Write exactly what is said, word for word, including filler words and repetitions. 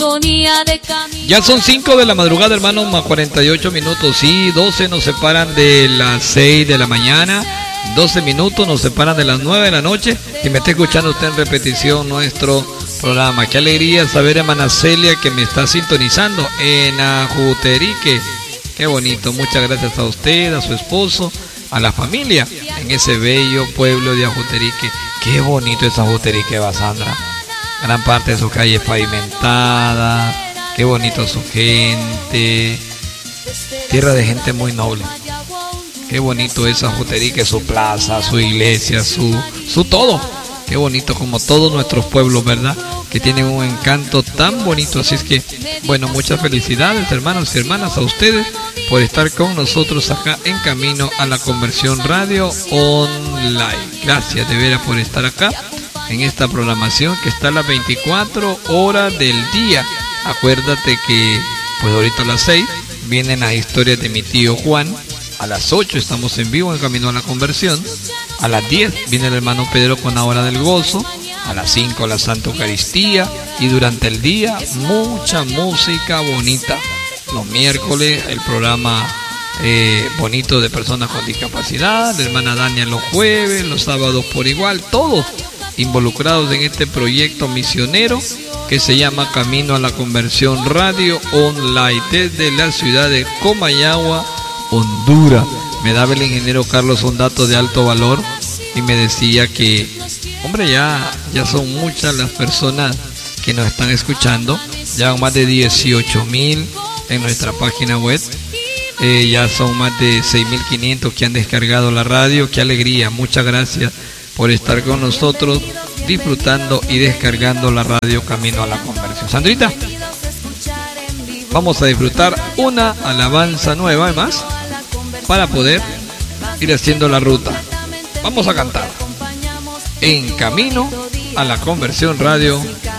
Ya son cinco de la madrugada, hermanos, más cuarenta y ocho minutos. Sí, doce nos separan de las seis de la mañana. doce minutos nos separan de las nueve de la noche. Y me está escuchando usted en repetición nuestro programa. Qué alegría saber, hermana Celia, que me está sintonizando en Ajuterique. Qué bonito. Muchas gracias a usted, a su esposo, a la familia en ese bello pueblo de Ajuterique. Qué bonito es Ajuterique, Basandra. Gran parte de su calle es pavimentada. Qué bonito su gente. Tierra de gente muy noble. Qué bonito es Ajuterique, su plaza, su iglesia, su, su todo. Qué bonito, como todos nuestros pueblos, ¿verdad? Que tienen un encanto tan bonito. Así es que, bueno, muchas felicidades, hermanos y hermanas, a ustedes por estar con nosotros acá en Camino a la Conversión Radio Online. Gracias de veras por estar acá en esta programación que está a las veinticuatro horas del día. Acuérdate que, pues ahorita a las seis vienen las historias de mi tío Juan. A las ocho estamos en vivo en Camino a la Conversión. A las diez viene el hermano Pedro con la hora del gozo. A las cinco la Santa Eucaristía. Y durante el día mucha música bonita. Los miércoles el programa eh, bonito de personas con discapacidad. La hermana Dania los jueves, los sábados por igual. Todos involucrados en este proyecto misionero que se llama Camino a la Conversión Radio Online desde la ciudad de Comayagua, Honduras. Me daba el ingeniero Carlos un dato de alto valor y me decía que, hombre, ya, ya son muchas las personas que nos están escuchando. Ya más de dieciocho mil en nuestra página web. Eh, ya son más de seis mil quinientos que han descargado la radio. Qué alegría, muchas gracias por estar con nosotros, disfrutando y descargando la radio Camino a la Conversión. Sandrita, vamos a disfrutar una alabanza nueva además para poder ir haciendo la ruta. Vamos a cantar en Camino a la Conversión Radio